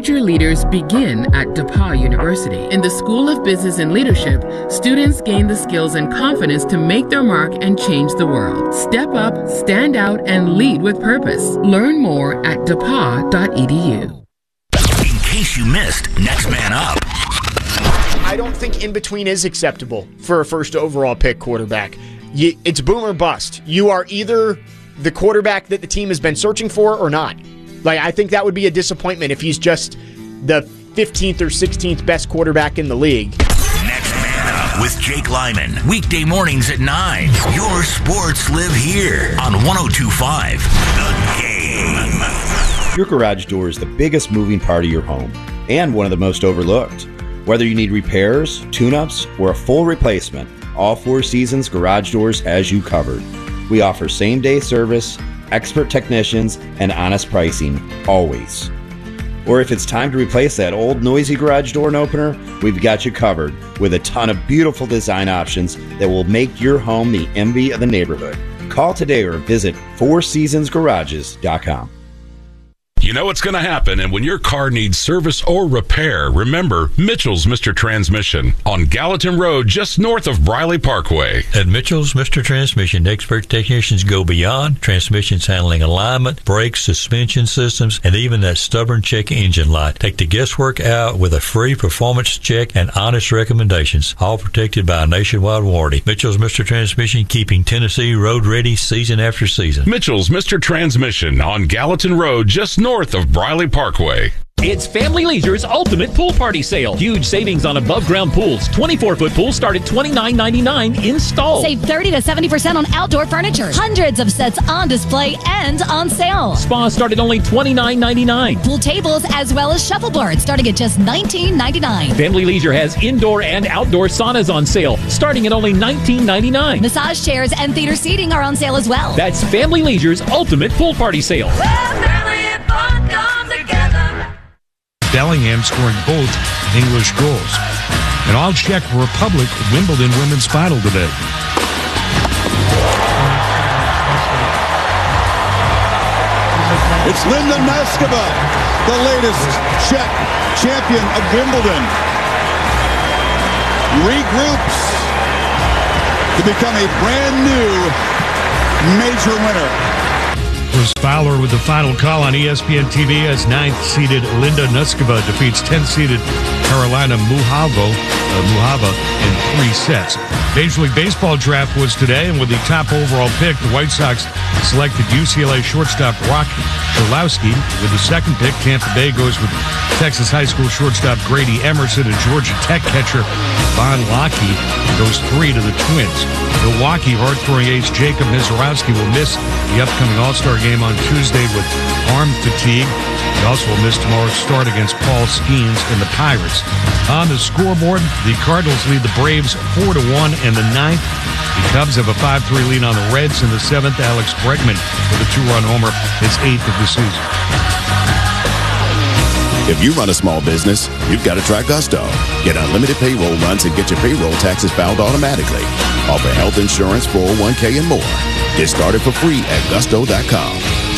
future leaders begin at DePauw University. In the School of Business and Leadership, students gain the skills and confidence to make their mark and change the world. Step up, stand out, and lead with purpose. Learn more at depaw.edu. In case you missed Next Man Up. I don't think in between is acceptable for a first overall pick quarterback. It's boom or bust. You are either the quarterback that the team has been searching for or not. Like, I think that would be a disappointment if he's just the 15th or 16th best quarterback in the league. Next Man Up with Jake Lyman. Weekday mornings at 9. Your sports live here on 102.5 The Game. Your garage door is the biggest moving part of your home and one of the most overlooked. Whether you need repairs, tune-ups, or a full replacement, all Four Seasons Garage Doors has you covered. We offer same-day service, expert technicians, and honest pricing, always. Or if it's time to replace that old noisy garage door opener, we've got you covered with a ton of beautiful design options that will make your home the envy of the neighborhood. Call today or visit fourseasonsgarages.com. You know what's going to happen, and when your car needs service or repair, remember Mitchell's Mr. Transmission on Gallatin Road, just north of Briley Parkway. At Mitchell's Mr. Transmission, expert technicians go beyond transmissions handling alignment, brakes, suspension systems, and even that stubborn check engine light. Take the guesswork out with a free performance check and honest recommendations, all protected by a nationwide warranty. Mitchell's Mr. Transmission, keeping Tennessee road ready season after season. Mitchell's Mr. Transmission on Gallatin Road, just north of Briley Parkway. It's Family Leisure's ultimate pool party sale. Huge savings on above-ground pools. 24-foot pools start at $29.99 installed. Save 30 to 70% on outdoor furniture. Hundreds of sets on display and on sale. Spas start at only $29.99. Pool tables as well as shuffleboards starting at just $19.99. Family Leisure has indoor and outdoor saunas on sale starting at only $19.99. Massage chairs and theater seating are on sale as well. That's Family Leisure's ultimate pool party sale. Family and fun come together. Bellingham scoring both English goals. An all-Czech Republic Wimbledon women's final today. It's Linda Neskova, the latest Czech champion of Wimbledon. Regroups to become a brand new major winner. Chris Fowler with the final call on ESPN TV as 9th-seeded Linda Neskova defeats 10th-seeded Carolina Muhava in 3 sets. Major League Baseball draft was today, and with the top overall pick, the White Sox selected UCLA shortstop Rock Cholowski. With the second pick, Tampa Bay goes with Texas high school shortstop Grady Emerson, and Georgia Tech catcher Von Lackey goes 3 to the Twins. Milwaukee hard-throwing ace Jacob Mizorowski will miss the upcoming All-Star game on Tuesday with arm fatigue. He also will miss tomorrow's start against Paul Skeens and the Pirates. On the scoreboard, the Cardinals lead the Braves 4-1 in the 9th. The Cubs have a 5-3 lead on the Reds in the 7th. Alex Bregman with a 2-run homer, his 8th of the season. If you run a small business, you've got to try Gusto. Get unlimited payroll runs and get your payroll taxes filed automatically. Offer health insurance, 401k, and more. Get started for free at gusto.com.